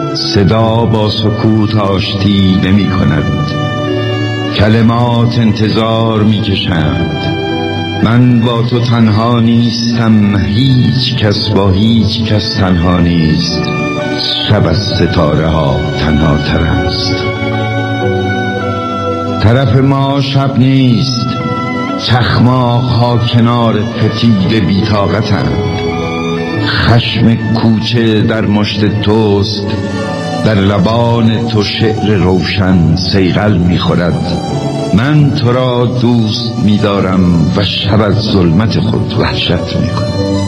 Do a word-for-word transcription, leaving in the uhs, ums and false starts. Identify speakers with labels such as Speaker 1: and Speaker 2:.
Speaker 1: صدا با سکوت آشتی نمی کند، کلمات انتظار می کشند. من با تو تنها نیستم، هیچ کس با هیچ کس تنها نیست. شب از ستاره ها تنها تر است. طرف ما شب نیست، چخماق ها کنار فتیل بی‌طاقتند. خشم کوچه در مشت توست، در لبان تو شعر روشن صیقل می‌خورد. من تو را دوست می‌دارم و شب از ظلمت خود وحشت می‌کنم.